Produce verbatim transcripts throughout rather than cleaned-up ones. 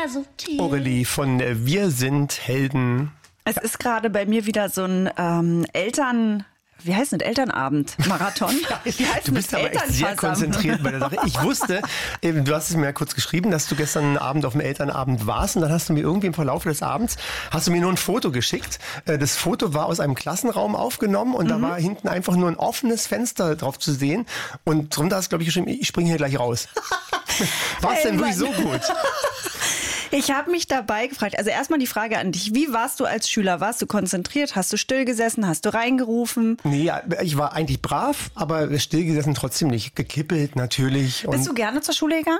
Hasenkind. Aurelie von äh, Wir sind Helden. Es ist gerade bei mir wieder so ein ähm, Eltern... Wie heißt denn Elternabend? Marathon? Wie heißt Du bist aber echt sehr konzentriert bei der Sache. Ich wusste, eben, du hast es mir ja kurz geschrieben, dass du gestern Abend auf dem Elternabend warst und dann hast du mir irgendwie im Verlauf des Abends, hast du mir nur ein Foto geschickt. Das Foto war aus einem Klassenraum aufgenommen und mhm. da war hinten einfach nur ein offenes Fenster drauf zu sehen und drunter hast du, glaube ich, geschrieben, ich springe hier gleich raus. War es denn wirklich so gut? Ich habe mich dabei gefragt, also erstmal die Frage an dich, wie warst du als Schüler? Warst du konzentriert? Hast du still gesessen? Hast du reingerufen? Nee, ich war eigentlich brav, aber still gesessen trotzdem nicht. Gekippelt natürlich. Bist du gerne zur Schule gegangen?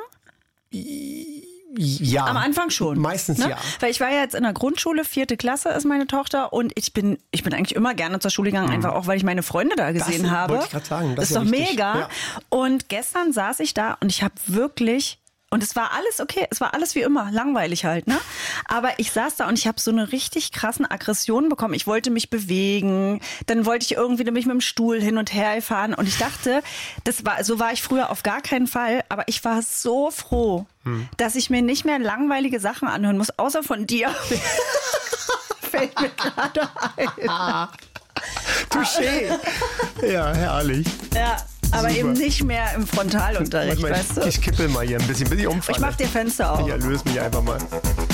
Ja. Am Anfang schon. Meistens ne? ja. Weil ich war ja jetzt in der Grundschule, vierte Klasse ist meine Tochter und ich bin, ich bin eigentlich immer gerne zur Schule gegangen, mhm. einfach auch, weil ich meine Freunde da gesehen das habe. Wollte ich gerade sagen. Das, das ist ja doch wichtig. mega. Ja. Und gestern saß ich da und ich habe wirklich... Und es war alles okay, es war alles wie immer, langweilig halt, ne? Aber ich saß da und ich habe so eine richtig krassen Aggression bekommen. Ich wollte mich bewegen, dann wollte ich irgendwie nämlich mit dem Stuhl hin und her fahren und ich dachte, das war, so war ich früher auf gar keinen Fall, aber ich war so froh, hm. dass ich mir nicht mehr langweilige Sachen anhören muss, außer von dir. Fällt mir gerade ein. Ah. Touché. Ja, herrlich. Ja. Aber Super. eben nicht mehr im Frontalunterricht, Mal, weißt du? Ich kippel mal hier ein bisschen, bis ich umfalle. Ich mach dir Fenster auf. Ich erlöse mich einfach mal.